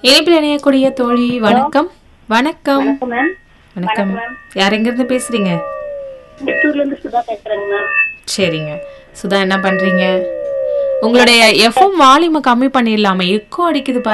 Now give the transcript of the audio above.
இணைப்பில் இணையக்கூடிய தோழி வணக்கம். வணக்கம் மேம். வணக்கம். யார் எங்க இருந்து பேசுறீங்க? சித்தூர்ல இருந்து சுதா பேசுறேங்க மேம். சரிங்க சுதா, என்ன பண்றீங்க? உங்களுடைய எஃப்எம் வால்யூமை கம்மி பண்ணிடலாமா? எக்கோ அடிக்குது பாருங்க.